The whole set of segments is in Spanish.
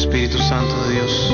Espíritu Santo de Dios,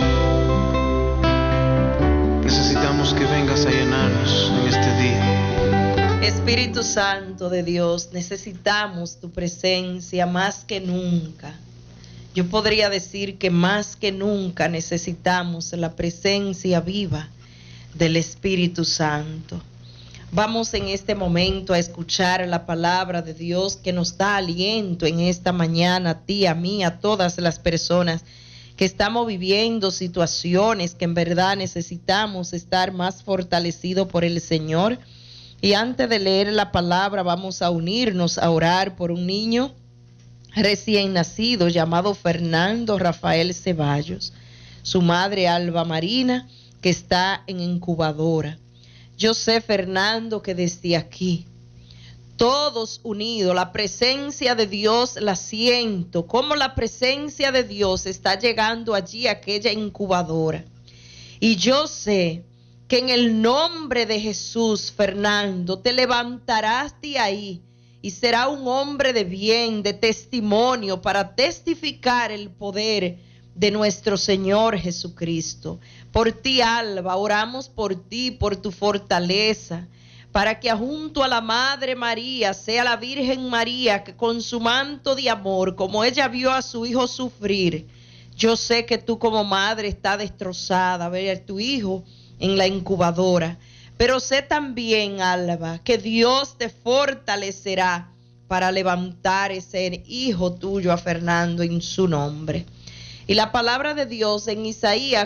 necesitamos que vengas a llenarnos en este día. Espíritu Santo de Dios, necesitamos tu presencia más que nunca. Yo podría decir que más que nunca necesitamos la presencia viva del Espíritu Santo. Vamos en este momento a escuchar la palabra de Dios que nos da aliento en esta mañana, a ti, a mí, a todas las personas que estamos viviendo situaciones que en verdad necesitamos estar más fortalecidos por el Señor. Y antes de leer la palabra, vamos a unirnos a orar por un niño recién nacido llamado Fernando Rafael Ceballos, su madre Alba Marina, que está en incubadora. Yo sé, Fernando, que desde aquí, todos unidos, la presencia de Dios la siento, como la presencia de Dios está llegando allí a aquella incubadora. Y yo sé que en el nombre de Jesús, Fernando, te levantarás de ahí y será un hombre de bien, de testimonio, para testificar el poder de nuestro Señor Jesucristo. Por ti, Alba, oramos por ti, por tu fortaleza, para que junto a la Madre María sea la Virgen María que con su manto de amor, como ella vio a su hijo sufrir, yo sé que tú como madre estás destrozada, ver a tu hijo en la incubadora, pero sé también, Alba, que Dios te fortalecerá para levantar ese hijo tuyo a Fernando en su nombre. Y la palabra de Dios en Isaías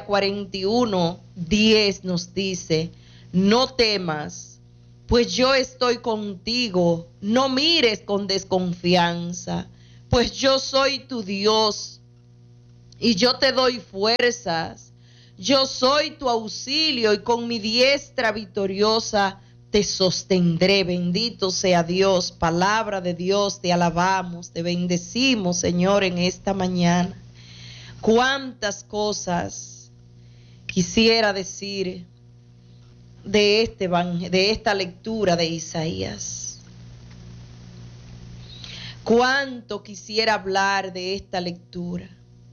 41:10 nos dice: no temas, pues yo estoy contigo, no mires con desconfianza, pues yo soy tu Dios y yo te doy fuerzas, yo soy tu auxilio y con mi diestra victoriosa te sostendré. Bendito sea Dios. Palabra de Dios, te alabamos, te bendecimos, Señor, en esta mañana. Cuántas cosas quisiera decir de esta lectura de Isaías. Cuánto quisiera hablar de esta lectura.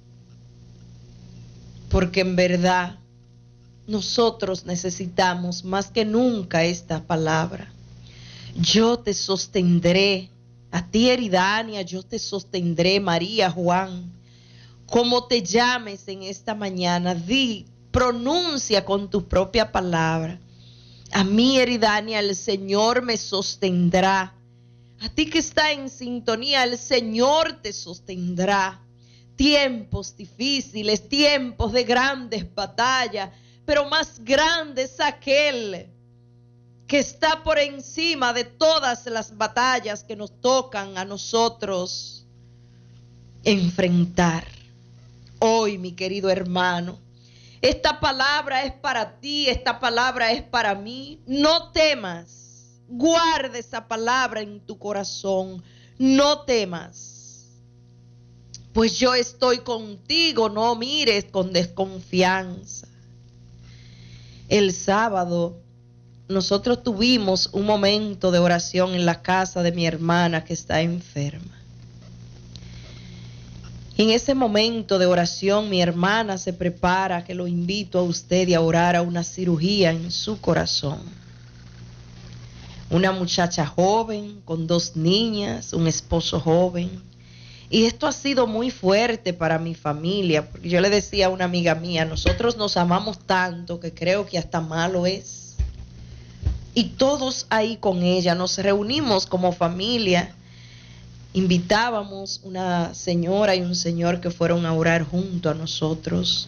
Porque en verdad nosotros necesitamos más que nunca esta palabra. Yo te sostendré, a ti Eridania, yo te sostendré, María, Juan. Como te llames en esta mañana, pronuncia con tu propia palabra. A mí, Eridania, el Señor me sostendrá. A ti que está en sintonía, el Señor te sostendrá. Tiempos difíciles, tiempos de grandes batallas, pero más grande es aquel que está por encima de todas las batallas que nos tocan a nosotros enfrentar. Hoy, mi querido hermano, esta palabra es para ti, esta palabra es para mí. No temas, guarda esa palabra en tu corazón. No temas, pues yo estoy contigo, no mires con desconfianza. El sábado nosotros tuvimos un momento de oración en la casa de mi hermana que está enferma. En ese momento de oración, mi hermana se prepara, que lo invito a usted a orar, a una cirugía en su corazón. Una muchacha joven, con 2 niñas, un esposo joven. Y esto ha sido muy fuerte para mi familia, porque yo le decía a una amiga mía, nosotros nos amamos tanto que creo que hasta malo es. Y todos ahí con ella, nos reunimos como familia. Invitábamos una señora y un señor que fueron a orar junto a nosotros.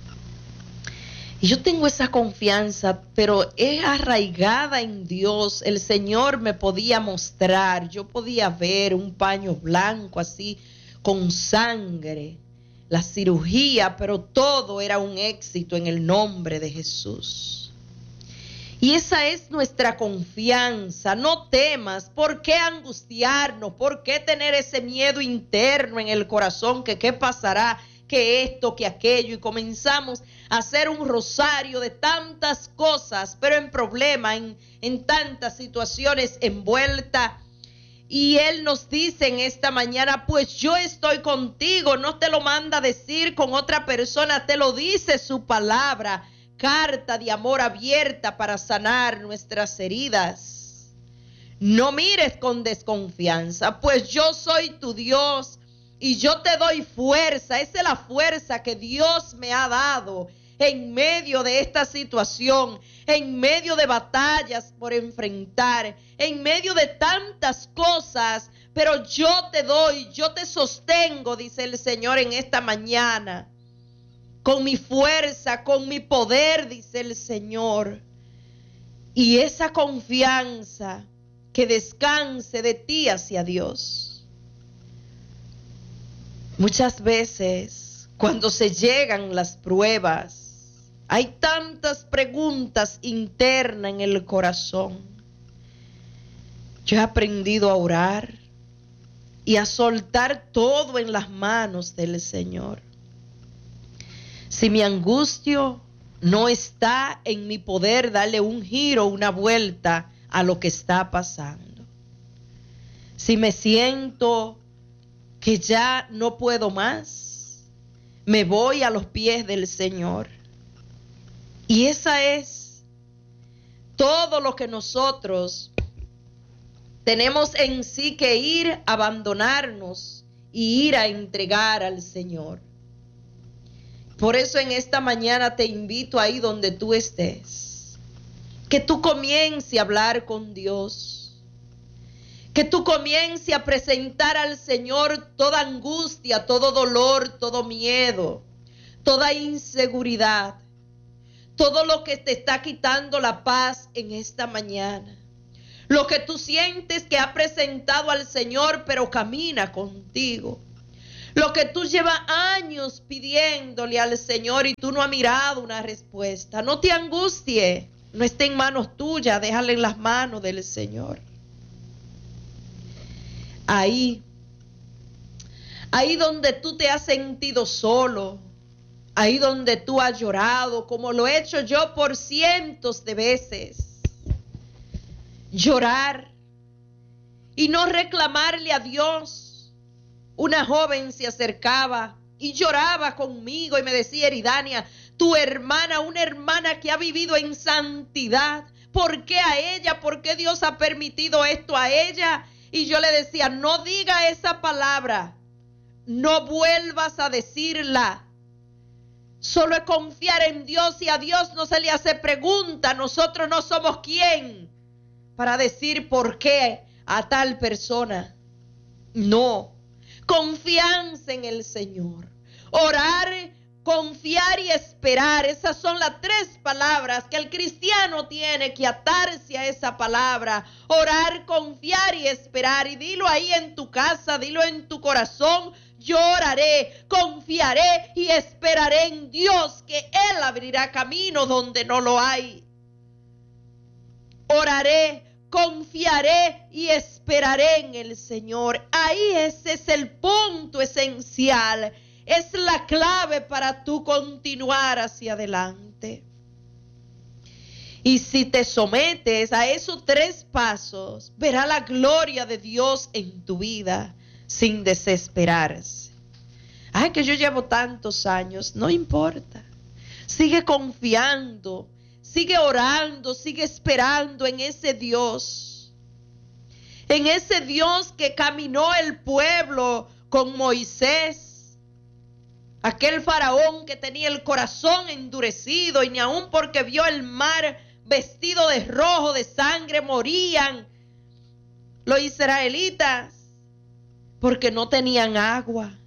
Y yo tengo esa confianza, pero es arraigada en Dios. El Señor me podía mostrar, yo podía ver un paño blanco así, con sangre, la cirugía, pero todo era un éxito en el nombre de Jesús. Y esa es nuestra confianza. No temas. ¿Por qué angustiarnos? ¿Por qué tener ese miedo interno en el corazón? Que qué pasará, que esto, que aquello. Y comenzamos a hacer un rosario de tantas cosas, pero en problemas, en tantas situaciones envueltas Y Él nos dice en esta mañana, pues yo estoy contigo. No te lo manda a decir con otra persona, te lo dice su palabra. Carta de amor abierta para sanar nuestras heridas. No mires con desconfianza, pues yo soy tu Dios y yo te doy fuerza. Esa es la fuerza que Dios me ha dado en medio de esta situación, en medio de batallas por enfrentar, en medio de tantas cosas, pero yo te doy, yo te sostengo, dice el Señor en esta mañana, con mi fuerza, con mi poder, dice el Señor. Y esa confianza que descanse de ti hacia Dios. Muchas veces, cuando se llegan las pruebas, hay tantas preguntas internas en el corazón. Yo he aprendido a orar y a soltar todo en las manos del Señor. Si mi angustia no está en mi poder darle un giro, una vuelta a lo que está pasando. Si me siento que ya no puedo más, me voy a los pies del Señor. Y esa es todo lo que nosotros tenemos en sí que ir, abandonarnos y ir a entregar al Señor. Por eso en esta mañana te invito ahí donde tú estés, que tú comiences a hablar con Dios, que tú comiences a presentar al Señor toda angustia, todo dolor, todo miedo, toda inseguridad. Todo lo que te está quitando la paz en esta mañana. Lo que tú sientes que ha presentado al Señor, pero camina contigo. Lo que tú llevas años pidiéndole al Señor y tú no has mirado una respuesta. No te angusties. No está en manos tuyas. Déjale en las manos del Señor. Ahí donde tú te has sentido solo. Ahí donde tú has llorado, como lo he hecho yo por cientos de veces. Llorar y no reclamarle a Dios. Una joven se acercaba y lloraba conmigo y me decía, Eridania, tu hermana, una hermana que ha vivido en santidad, ¿por qué a ella? ¿Por qué Dios ha permitido esto a ella? Y yo le decía, no diga esa palabra, no vuelvas a decirla. Solo es confiar en Dios y a Dios no se le hace pregunta. Nosotros no somos quien para decir por qué a tal persona. No. Confianza en el Señor. Orar, confiar y esperar. Esas son las tres palabras que el cristiano tiene que atarse a esa palabra. Orar, confiar y esperar. Y dilo ahí en tu casa, dilo en tu corazón. Yo oraré, confiaré y esperaré en Dios, que Él abrirá camino donde no lo hay. Oraré, confiaré y esperaré en el Señor. Ahí ese es el punto esencial. Es la clave para tú continuar hacia adelante. Y si te sometes a esos tres pasos, verás la gloria de Dios en tu vida. Sin desesperarse. Ay, que yo llevo tantos años. No importa. Sigue confiando. Sigue orando. Sigue esperando en ese Dios. En ese Dios que caminó el pueblo con Moisés. Aquel faraón que tenía el corazón endurecido y ni aun porque vio el mar vestido de rojo, de sangre, morían los israelitas. Porque no tenían agua.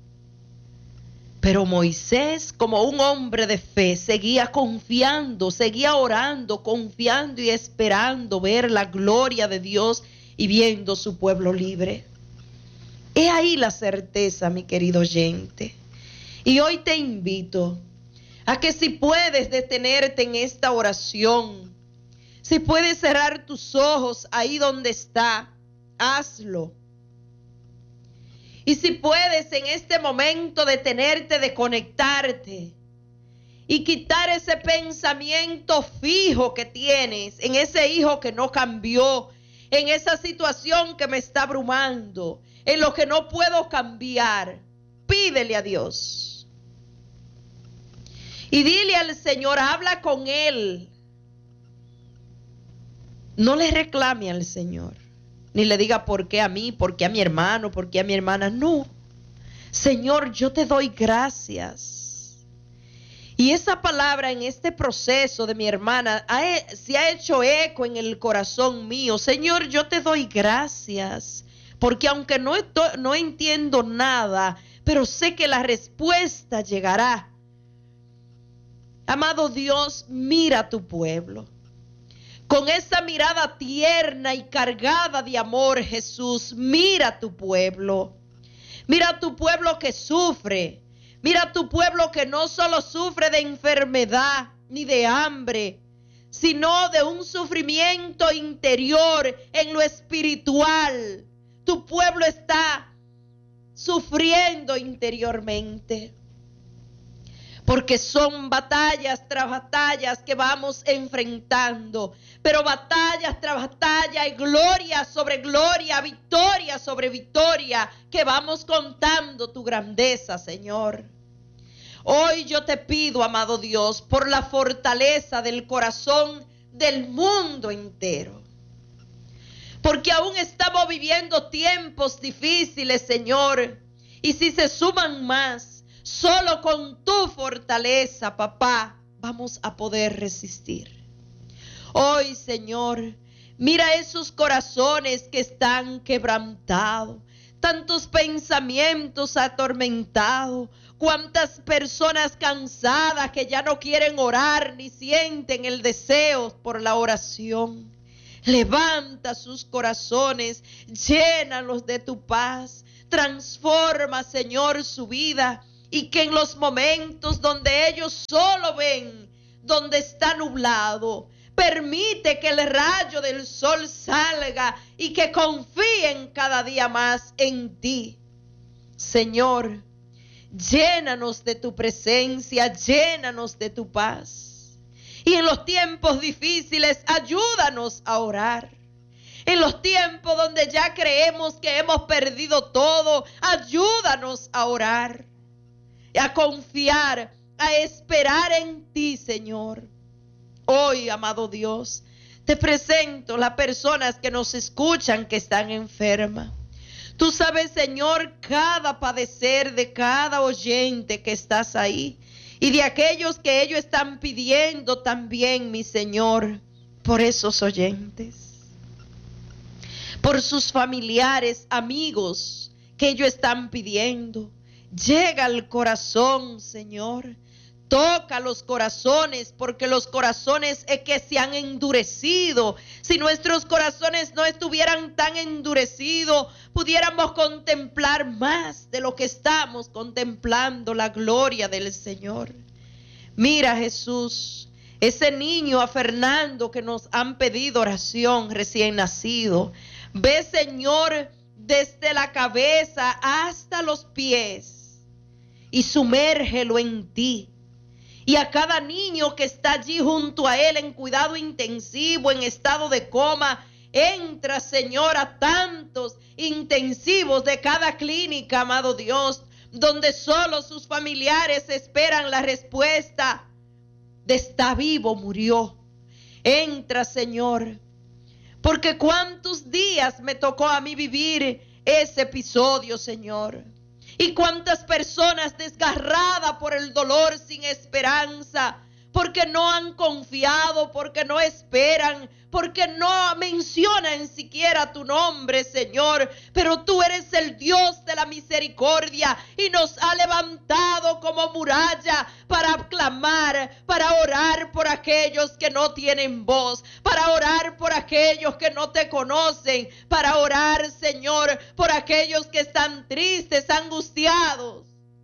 Pero Moisés, como un hombre de fe, seguía confiando, seguía orando, confiando y esperando ver la gloria de Dios y viendo su pueblo libre. He ahí la certeza, mi querido oyente. Y hoy te invito a que si puedes detenerte en esta oración, si puedes cerrar tus ojos ahí donde está, hazlo. Y si puedes en este momento detenerte, de conectarte y quitar ese pensamiento fijo que tienes en ese hijo que no cambió, en esa situación que me está abrumando, en lo que no puedo cambiar. Pídele a Dios. Y dile al Señor, habla con Él. No le reclame al Señor, ni le diga por qué a mí, por qué a mi hermano, por qué a mi hermana. No. Señor, yo te doy gracias. Y esa palabra en este proceso de mi hermana se ha hecho eco en el corazón mío. Señor, yo te doy gracias, porque aunque no entiendo nada, pero sé que la respuesta llegará. Amado Dios, mira a tu pueblo. Con esa mirada tierna y cargada de amor, Jesús, mira a tu pueblo. Mira a tu pueblo que sufre. Mira a tu pueblo que no solo sufre de enfermedad ni de hambre, sino de un sufrimiento interior en lo espiritual. Tu pueblo está sufriendo interiormente. Porque son batallas tras batallas que vamos enfrentando. Pero batallas tras batallas y gloria sobre gloria, victoria sobre victoria, que vamos contando tu grandeza, Señor. Hoy yo te pido, amado Dios, por la fortaleza del corazón del mundo entero. Porque aún estamos viviendo tiempos difíciles, Señor. Y si se suman más, solo con tu fortaleza, papá, vamos a poder resistir. Hoy, Señor, mira esos corazones que están quebrantados, tantos pensamientos atormentados, cuántas personas cansadas que ya no quieren orar ni sienten el deseo por la oración. Levanta sus corazones, llénalos de tu paz, transforma, Señor, su vida. Y que en los momentos donde ellos solo ven, donde está nublado, permite que el rayo del sol salga y que confíen cada día más en ti. Señor, llénanos de tu presencia, llénanos de tu paz. Y en los tiempos difíciles, ayúdanos a orar. En los tiempos donde ya creemos que hemos perdido todo, ayúdanos a orar. A confiar, a esperar en ti, Señor. Hoy, amado Dios, te presento las personas que nos escuchan que están enfermas. Tú sabes, Señor, cada padecer de cada oyente que estás ahí y de aquellos que ellos están pidiendo también, mi Señor, por esos oyentes, por sus familiares, amigos que ellos están pidiendo. Llega al corazón, Señor. Toca los corazones, porque los corazones es que se han endurecido. Si nuestros corazones no estuvieran tan endurecidos, pudiéramos contemplar más de lo que estamos contemplando, la gloria del Señor. Mira, Jesús, ese niño, a Fernando, que nos han pedido oración, recién nacido. Ve, Señor, desde la cabeza hasta los pies y sumérgelo en ti. Y a cada niño que está allí junto a él en cuidado intensivo, en estado de coma, entra, Señor, a tantos intensivos de cada clínica, amado Dios, donde solo sus familiares esperan la respuesta de está vivo, murió. Entra, Señor, porque cuántos días me tocó a mí vivir ese episodio, Señor. Y cuántas personas desgarradas por el dolor, sin esperanza, porque no han confiado, porque no esperan, porque no mencionan siquiera tu nombre, Señor. Pero tú eres el Dios de la misericordia y nos ha levantado como muralla para clamar, para orar por aquellos que no tienen voz, para orar por aquellos que no te conocen, para orar, Señor, por aquellos que están tristes, angustiados.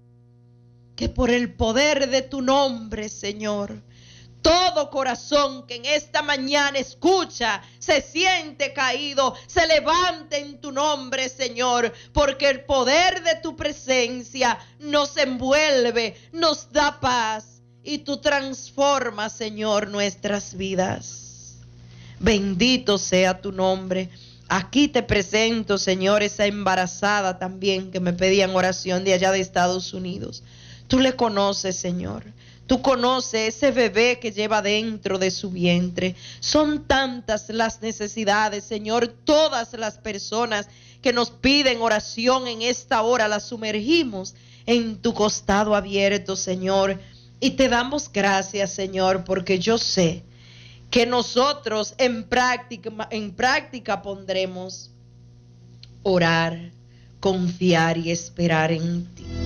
Que por el poder de tu nombre, Señor, todo corazón que en esta mañana escucha, se siente caído, se levante en tu nombre, Señor, porque el poder de tu presencia nos envuelve, nos da paz y tú transformas, Señor, nuestras vidas. Bendito sea tu nombre. Aquí te presento, Señor, esa embarazada también que me pedían oración de allá de Estados Unidos. Tú le conoces, Señor. Tú conoces ese bebé que lleva dentro de su vientre. Son tantas las necesidades, Señor. Todas las personas que nos piden oración en esta hora las sumergimos en tu costado abierto, Señor. Y te damos gracias, Señor, porque yo sé que nosotros en práctica pondremos orar, confiar y esperar en ti.